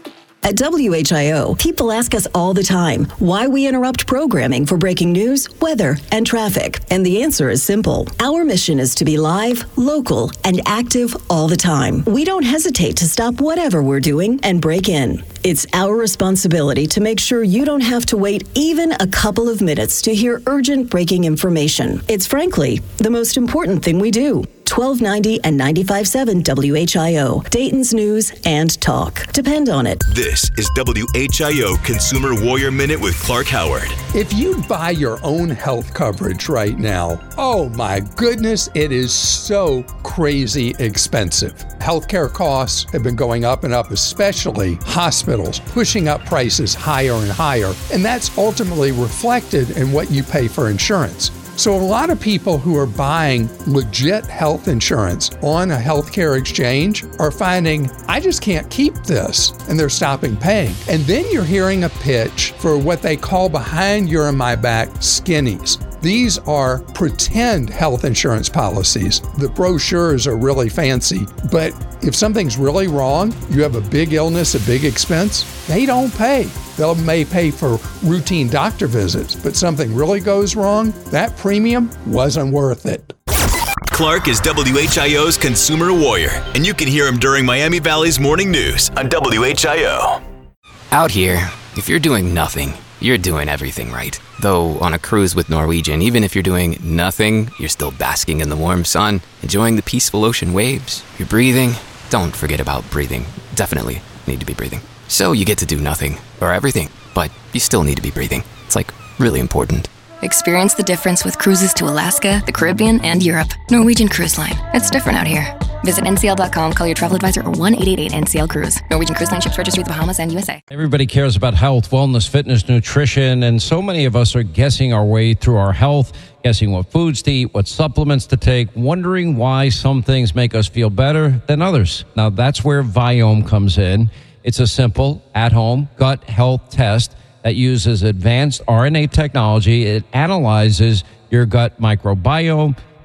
At WHIO, people ask us all the time why we interrupt programming for breaking news, weather, and traffic. And the answer is simple. Our mission is to be live, local, and active all the time. We don't hesitate to stop whatever we're doing and break in. It's our responsibility to make sure you don't have to wait even a couple of minutes to hear urgent breaking information. It's frankly the most important thing we do. 1290 and 95.7 WHIO, Dayton's news and talk. Depend on it. This is WHIO Consumer Warrior Minute with Clark Howard. If you buy your own health coverage right now, oh my goodness, it is so crazy expensive. Healthcare costs have been going up and up, especially hospitals, pushing up prices higher and higher. And that's ultimately reflected in what you pay for insurance. So a lot of people who are buying legit health insurance on a healthcare exchange are finding, I just can't keep this, and they're stopping paying. And then you're hearing a pitch for what they call behind your and my back skinnies. These are pretend health insurance policies. The brochures are really fancy, but if something's really wrong, you have a big illness, a big expense, they don't pay. They may pay for routine doctor visits, but something really goes wrong, that premium wasn't worth it. Clark is WHIO's Consumer Warrior, and you can hear him during Miami Valley's morning news on WHIO. Out here, if you're doing nothing, you're doing everything right. Though on a cruise with Norwegian, even if you're doing nothing, you're still basking in the warm sun, enjoying the peaceful ocean waves. You're breathing. Don't forget about breathing. Definitely need to be breathing. So you get to do nothing or everything, but you still need to be breathing. It's like really important. Experience the difference with cruises to Alaska, the Caribbean, and Europe. Norwegian Cruise Line. It's different out here. Visit ncl.com, call your travel advisor, or 1-888-NCL-CRUISE. Norwegian Cruise Line ships registry to the Bahamas and USA. Everybody cares about health, wellness, fitness, nutrition, and so many of us are guessing our way through our health, guessing what foods to eat, what supplements to take, wondering why some things make us feel better than others. Now, that's where Viome comes in. It's a simple, at-home gut health test that uses advanced RNA technology. It analyzes your gut microbiome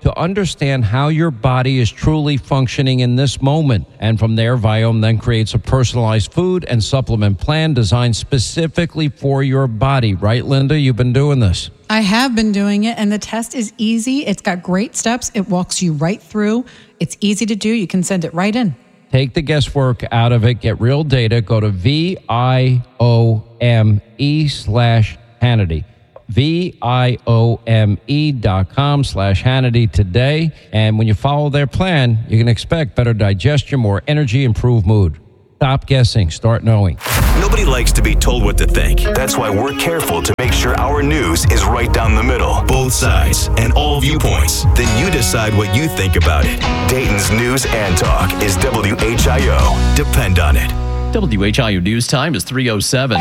to understand how your body is truly functioning in this moment. And from there, Viome then creates a personalized food and supplement plan designed specifically for your body. Right, Linda? You've been doing this. I have been doing it, and the test is easy. It's got great steps. It walks you right through. It's easy to do. You can send it right in. Take the guesswork out of it. Get real data. Go to VIOME/Hannity. VIOME.com/Hannity today. And when you follow their plan, you can expect better digestion, more energy, improved mood. Stop guessing. Start knowing. Nobody likes to be told what to think. That's why we're careful to make sure our news is right down the middle. Both sides and all viewpoints. Then you decide what you think about it. Dayton's News and Talk is WHIO. Depend on it. WHIO News Time is 3:07.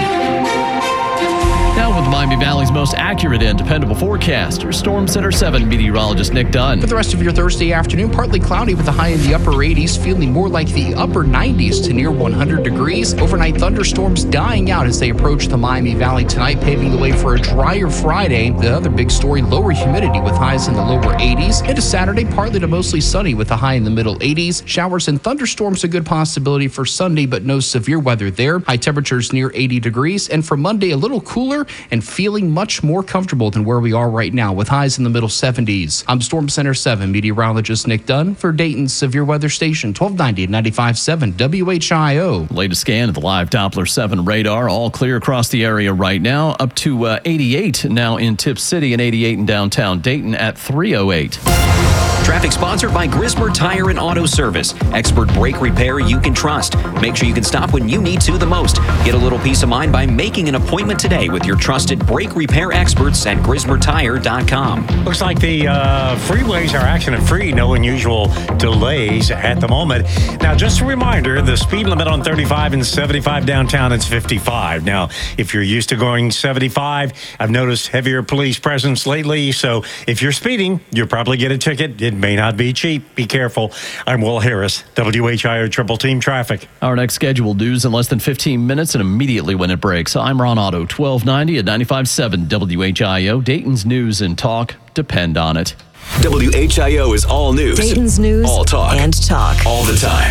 Now with Miami Valley's most accurate and dependable forecaster, Storm Center 7 meteorologist Nick Dunn. For the rest of your Thursday afternoon, partly cloudy with a high in the upper 80s, feeling more like the upper 90s to near 100 degrees. Overnight thunderstorms dying out as they approach the Miami Valley tonight, paving the way for a drier Friday. The other big story, lower humidity with highs in the lower 80s. Into Saturday, partly to mostly sunny with a high in the middle 80s. Showers and thunderstorms a good possibility for Sunday, but no severe weather there. High temperatures near 80 degrees. And for Monday, a little cooler and feeling much more comfortable than where we are right now with highs in the middle 70s. I'm Storm Center 7 meteorologist Nick Dunn for Dayton's Severe Weather Station, 1290 and 95.7 WHIO. Latest scan of the live Doppler 7 radar, all clear across the area right now, up to 88 now in Tip City and 88 in downtown Dayton at 3:08. Traffic sponsored by Grismer Tire and Auto Service. Expert brake repair you can trust. Make sure you can stop when you need to the most. Get a little peace of mind by making an appointment today with your trusted brake repair experts at GrismerTire.com. Looks like the freeways are accident-free. No unusual delays at the moment. Now, just a reminder, the speed limit on 35 and 75 downtown is 55. Now, if you're used to going 75, I've noticed heavier police presence lately. So if you're speeding, you'll probably get a ticket. It may not be cheap. Be careful. I'm Will Harris, WHIO Triple Team Traffic. Our next scheduled news in less than 15 minutes and immediately when it breaks. I'm Ron Otto, 1290 at 95.7 WHIO. Dayton's News and Talk. Depend on it. WHIO is all news. Dayton's News all talk. and talk. All the time.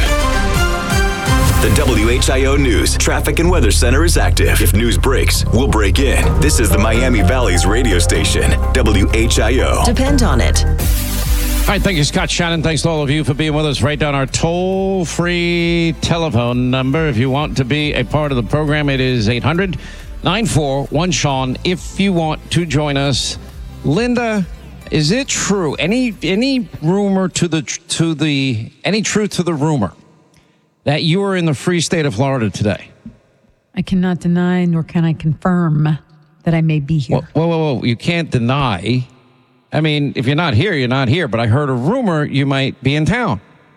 The WHIO News Traffic and Weather Center is active. If news breaks, we'll break in. This is the Miami Valley's radio station, WHIO. Depend on it. All right, thank you, Scott Shannon. Thanks to all of you for being with us. Write down our toll-free telephone number. If you want to be a part of the program, it is 800-941-SEAN. If you want to join us, Linda, is it true? Any rumor any truth to the rumor that you are in the free state of Florida today? I cannot deny, nor can I confirm that I may be here. Whoa. You can't deny. I mean, if you're not here, you're not here. But I heard a rumor you might be in town.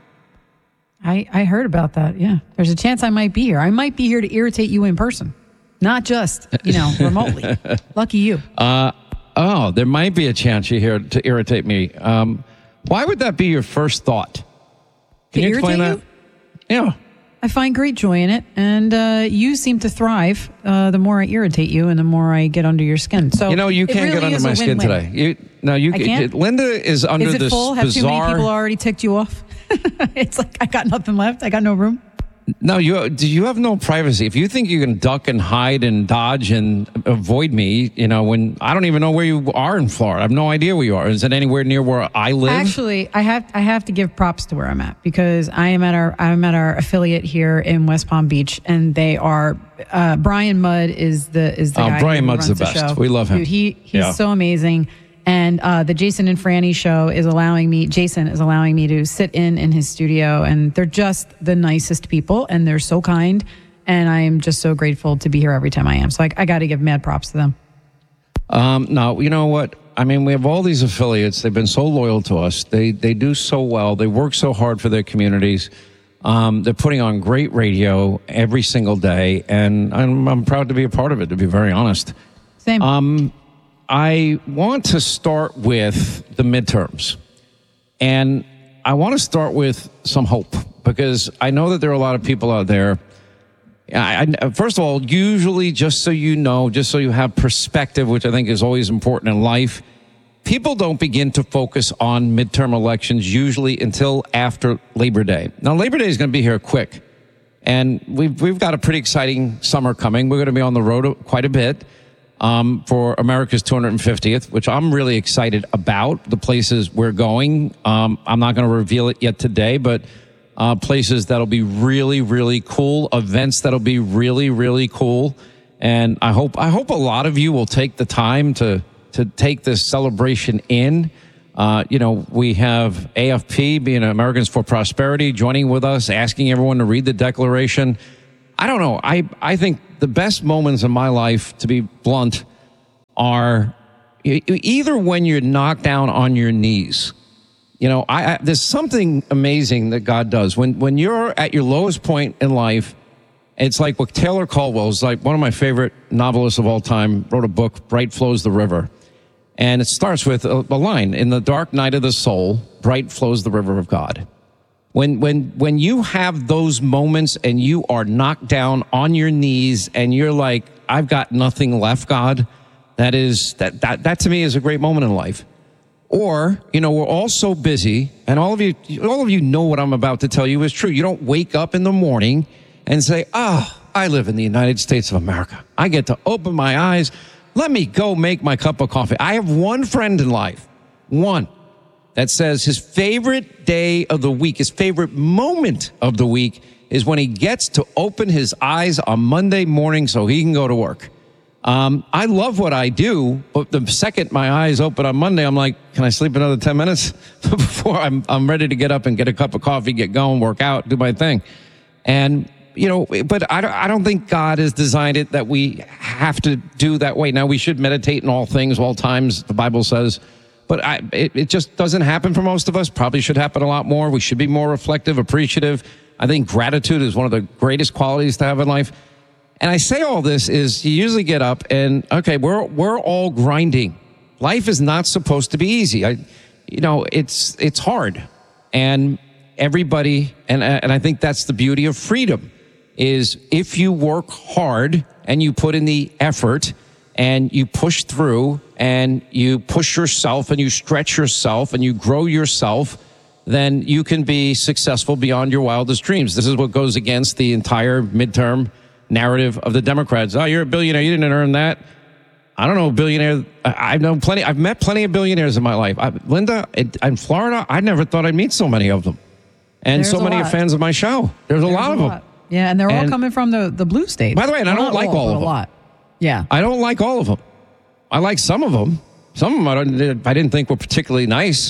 I heard about that, yeah. There's a chance I might be here. I might be here to irritate you in person, not just, remotely. Lucky you. There might be a chance you're here to irritate me. Why would that be your first thought? Can you explain that? Yeah. I find great joy in it, and you seem to thrive the more I irritate you and the more I get under your skin. So you can't get under my skin today. You can't. Linda is under this bizarre... Is it full? Have too many people already ticked you off? It's like I got nothing left. I got no room. No, you have no privacy. If you think you can duck and hide and dodge and avoid me, when I don't even know where you are in Florida. I have no idea where you are. Is it anywhere near where I live? Actually, I have to give props to where I'm at because I'm at our affiliate here in West Palm Beach, and they are Brian Mudd is the guy. Brian Mudd's the best. Show. We love him. Dude, he's so amazing. And the Jason and Franny show Jason is allowing me to sit in his studio, and they're just the nicest people, and they're so kind, and I am just so grateful to be here every time I am. So I got to give mad props to them. No, you know what? I mean, we have all these affiliates. They've been so loyal to us. They do so well. They work so hard for their communities. They're putting on great radio every single day, and I'm proud to be a part of it, to be very honest. Same. I want to start with the midterms, and I want to start with some hope because I know that there are a lot of people out there. First of all, usually, just so you know, just so you have perspective, which I think is always important in life, people don't begin to focus on midterm elections usually until after Labor Day. Now, Labor Day is going to be here quick. And we've got a pretty exciting summer coming. We're going to be on the road quite a bit for America's 250th, which I'm really excited about, the places we're going. I'm not going to reveal it yet today, but places that'll be really, really cool, events that'll be really, really cool. And I hope a lot of you will take the time to take this celebration in. We have AFP, being Americans for Prosperity, joining with us, asking everyone to read the Declaration. I don't know. I think the best moments in my life, to be blunt, are either when you're knocked down on your knees. There's something amazing that God does. When you're at your lowest point in life, it's like what Taylor Caldwell is like one of my favorite novelists of all time, wrote a book, Bright Flows the River. And it starts with a line, in the dark night of the soul, bright flows the river of God. When you have those moments and you are knocked down on your knees and you're like, I've got nothing left, God, that to me is a great moment in life. Or, we're all so busy, and all of you know what I'm about to tell you is true. You don't wake up in the morning and say, I live in the United States of America. I get to open my eyes. Let me go make my cup of coffee. I have one friend in life, one, that says his favorite day of the week, his favorite moment of the week is when he gets to open his eyes on Monday morning so he can go to work. I love what I do, but the second my eyes open on Monday, I'm like, can I sleep another 10 minutes before I'm ready to get up and get a cup of coffee, get going, work out, do my thing. And but I don't think God has designed it that we have to do that way. Now, we should meditate in all things, all times, the Bible says. But it just doesn't happen for most of us. Probably should happen a lot more. We should be more reflective, appreciative. I think gratitude is one of the greatest qualities to have in life. And I say all this is you usually get up and, okay, we're all grinding. Life is not supposed to be easy. It's hard. And everybody, and I think that's the beauty of freedom, is if you work hard and you put in the effort and you push through and you push yourself and you stretch yourself and you grow yourself, then you can be successful beyond your wildest dreams. This is what goes against the entire midterm narrative of the Democrats. Oh, you're a billionaire. You didn't earn that. I don't know, billionaire. I've known plenty. I've met plenty of billionaires in my life. Linda, in Florida, I never thought I'd meet so many of them. And there's so many are fans of my show. There's a lot of them. Yeah, and they're all coming from the blue states. By the way, and I don't like all of them. A lot. Yeah. I don't like all of them. I like some of them. Some of them I didn't think were particularly nice.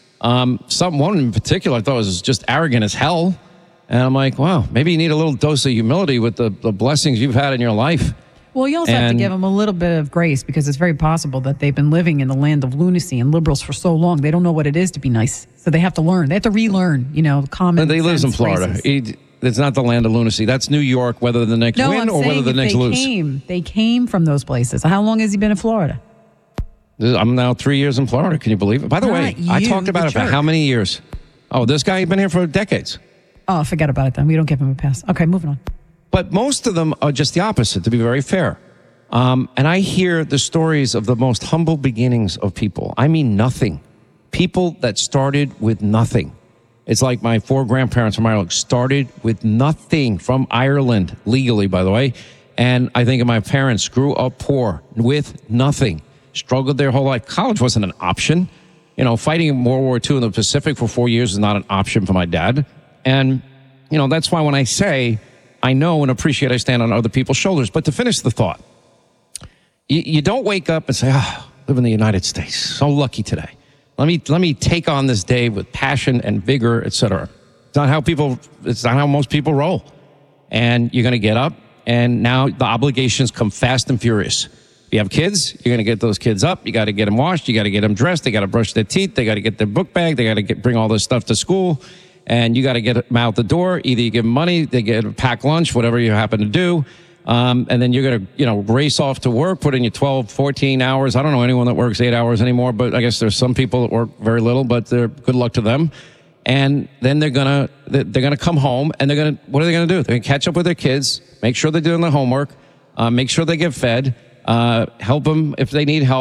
One in particular I thought was just arrogant as hell. And I'm like, wow, maybe you need a little dose of humility with the blessings you've had in your life. Well, you also have to give them a little bit of grace because it's very possible that they've been living in the land of lunacy and liberals for so long. They don't know what it is to be nice. So they have to learn. They have to relearn, common sense. They live in Florida. It's not the land of lunacy. That's New York, whether the Knicks win or whether the Knicks lose. They came from those places. How long has he been in Florida? I'm now 3 years in Florida. Can you believe it? By the way, I talked about it for how many years? Oh, this guy has been here for decades. Oh, forget about it then. We don't give him a pass. Okay, moving on. But most of them are just the opposite, to be very fair. And I hear the stories of the most humble beginnings of people. I mean nothing. People that started with nothing. It's like my 4 grandparents from Ireland started with nothing from Ireland, legally, by the way. And I think of my parents grew up poor with nothing, struggled their whole life. College wasn't an option. Fighting in World War II in the Pacific for 4 years is not an option for my dad. And, that's why when I say I know and appreciate I stand on other people's shoulders. But to finish the thought, you don't wake up and say, live in the United States. So lucky today. Let me take on this day with passion and vigor, etc. It's not how most people roll. And you're going to get up, and now the obligations come fast and furious. If you have kids, you're going to get those kids up. You got to get them washed. You got to get them dressed. They got to brush their teeth. They got to get their book bag. They got to bring all this stuff to school. And you got to get them out the door. Either you give them money, they get a packed lunch, whatever you happen to do. And then you're going to, race off to work, put in your 12, 14 hours. I don't know anyone that works 8 hours anymore, but I guess there's some people that work very little, but good luck to them. And then they're going to come home and what are they going to do? They're going to catch up with their kids, make sure they're doing their homework, make sure they get fed, help them if they need help,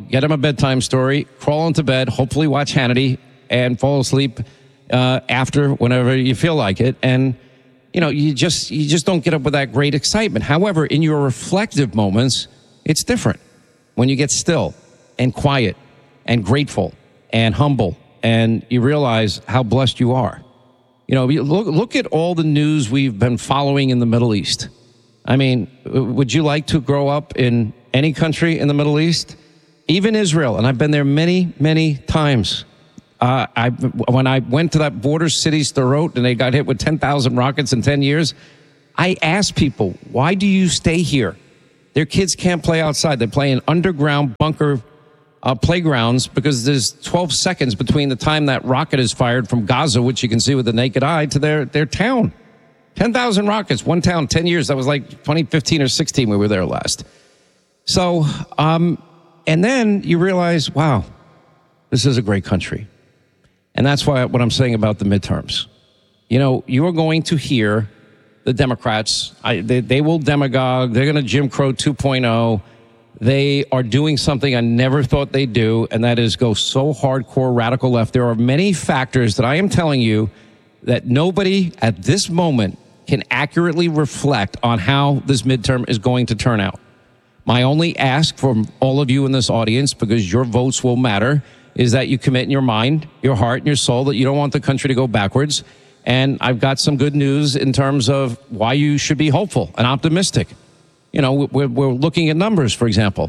get him a bedtime story, crawl into bed, hopefully watch Hannity, and fall asleep after whenever you feel like it. And, you just don't get up with that great excitement. However, in your reflective moments, it's different. When you get still and quiet and grateful and humble and you realize how blessed you are. Look at all the news we've been following in the Middle East. I mean, would you like to grow up in any country in the Middle East? Even Israel, and I've been there many, many times. When I went to that border city, Sderot, and they got hit with 10,000 rockets in 10 years, I asked people, why do you stay here? Their kids can't play outside. They play in underground bunker playgrounds because there's 12 seconds between the time that rocket is fired from Gaza, which you can see with the naked eye, to their town. 10,000 rockets, one town, 10 years. That was like 2015 or 16 we were there last. So, and then you realize, wow, this is a great country. And that's why what I'm saying about the midterms. You are going to hear the Democrats, they will demagogue. They're going to Jim Crow 2.0. They are doing something I never thought they'd do, and that is go so hardcore radical left. There are many factors that I am telling you that nobody at this moment can accurately reflect on how this midterm is going to turn out. My only ask from all of you in this audience, because your votes will matter, is that you commit in your mind, your heart, and your soul that you don't want the country to go backwards. And I've got some good news in terms of why you should be hopeful and optimistic. We're looking at numbers, for example.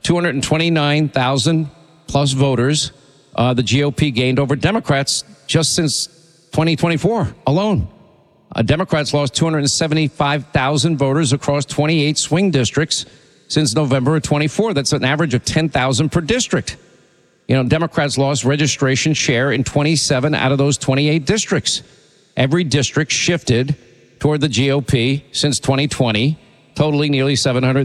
229,000 plus voters the GOP gained over Democrats just since 2024 alone. Democrats lost 275,000 voters across 28 swing districts since November of 24. That's an average of 10,000 per district. Democrats lost registration share in 27 out of those 28 districts. Every district shifted toward the GOP since 2020, totaling nearly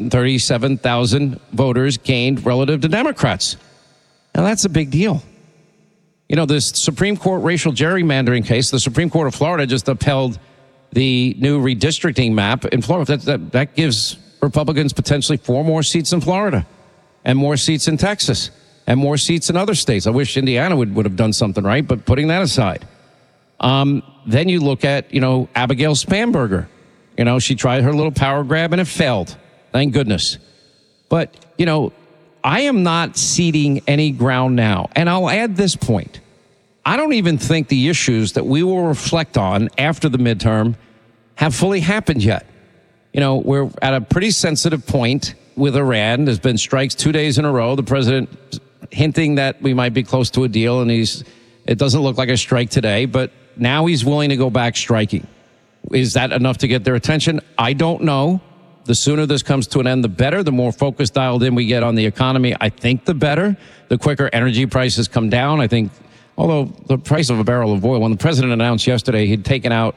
737,000 voters gained relative to Democrats. Now, that's a big deal. This Supreme Court racial gerrymandering case, the Supreme Court of Florida just upheld the new redistricting map in Florida. That gives Republicans potentially 4 more seats in Florida and more seats in Texas and more seats in other states. I wish Indiana would have done something right, but putting that aside. Then you look at, Abigail Spanberger. She tried her little power grab and it failed. Thank goodness. But, I am not ceding any ground now. And I'll add this point. I don't even think the issues that we will reflect on after the midterm have fully happened yet. We're at a pretty sensitive point with Iran. There's been strikes 2 days in a row. The president hinting that we might be close to a deal, and it doesn't look like a strike today, but now he's willing to go back striking. Is that enough to get their attention? I don't know. The sooner this comes to an end, the better. The more focused, dialed in we get on the economy, I think the better. The quicker energy prices come down. I think, although the price of a barrel of oil, when the president announced yesterday he'd taken out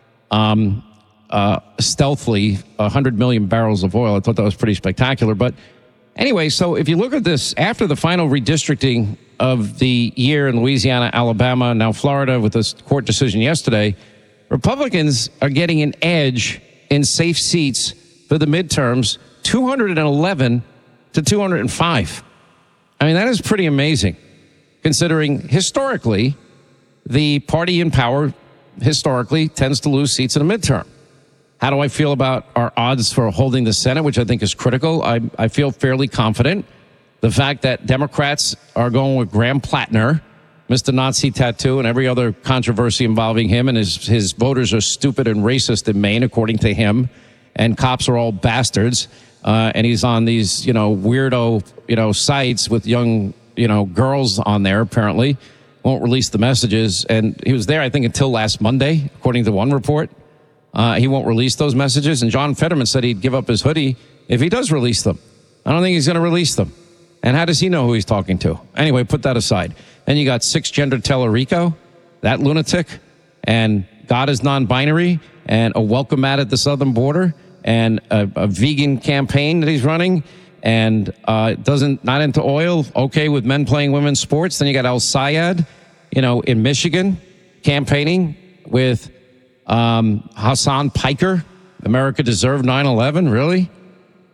stealthily 100 million barrels of oil, I thought that was pretty spectacular. But anyway, so if you look at this, after the final redistricting of the year in Louisiana, Alabama, and now Florida with this court decision yesterday, Republicans are getting an edge in safe seats for the midterms, 211 to 205. I mean, that is pretty amazing, considering historically, the party in power historically tends to lose seats in a midterm. How do I feel about our odds for holding the Senate, which I think is critical? I feel fairly confident. The fact that Democrats are going with Graham Plattner, Mr. Nazi Tattoo, and every other controversy involving him, and his voters are stupid and racist in Maine, according to him, and cops are all bastards, and he's on these, weirdo, sites with young, girls on there, apparently, won't release the messages, and he was there, I think, until last Monday, according to one report. He won't release those messages, and John Fetterman said he'd give up his hoodie if he does release them. I don't think he's going to release them. And how does he know who he's talking to? Anyway, put that aside. Then you got six-gender Tellerico, that lunatic, and God is non-binary, and a welcome mat at the southern border, and a vegan campaign that he's running, and not into oil, okay with men playing women's sports. Then you got El Sayed, in Michigan, campaigning with Hassan Piker. America deserved 9/11, really?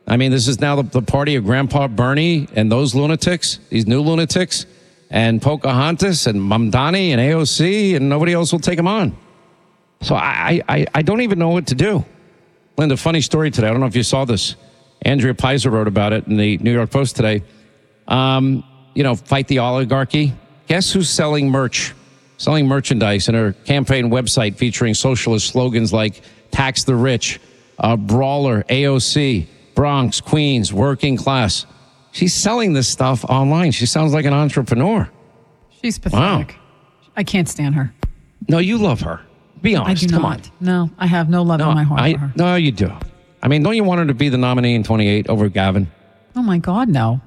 I mean, this is now the party of Grandpa Bernie and those lunatics, these new lunatics, and Pocahontas and Mamdani and AOC, and nobody else will take them on. So I don't even know what to do. Linda, funny story today. I don't know if you saw this. Andrea Pizer wrote about it in the New York Post today. Fight the oligarchy. Guess who's selling merchandise in her campaign website featuring socialist slogans like tax the rich, brawler, AOC, Bronx, Queens, working class. She's selling this stuff online. She sounds like an entrepreneur. She's pathetic. Wow. I can't stand her. No, you love her. Be honest. I do Come not. on. No, I have no love in my heart for her. No, you do. I mean, don't you want her to be the nominee in 28 over Gavin? Oh, my God, no.